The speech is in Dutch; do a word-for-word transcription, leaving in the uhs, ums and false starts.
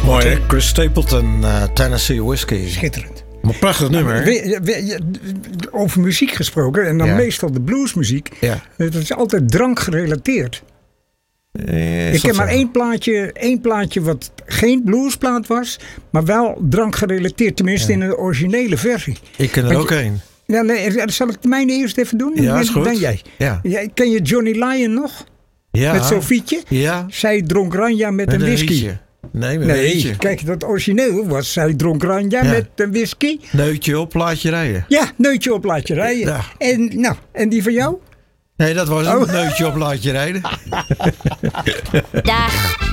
Mooi, hè? Chris Stapleton, uh, Tennessee Whiskey. Schitterend. Maar prachtig nummer, hè? We, we, over muziek gesproken, en dan ja. meestal de bluesmuziek. Ja. Dat is altijd drankgerelateerd. Eh, ik ken maar één plaatje, één plaatje wat geen bluesplaat was, maar wel drankgerelateerd. Tenminste ja. in de originele versie. Ik ken er Want ook één. Ja, nee, zal ik mijn eerst even doen? Ja, is goed. Ben jij. Ja. Ja, ken je Johnny Lyon nog? Ja. Met Sofietje? Ja. Zij dronk Ranja met, met een whisky. Rietje. Nee, met nee een rietje. Kijk, dat origineel was zij dronk Ranja ja. met een whisky. Neutje op, laat je rijden. Ja, neutje op, laat je rijden. Ja. En, nou, en die van jou? Nee, dat was een oh. neutje op, laat je rijden. Dag.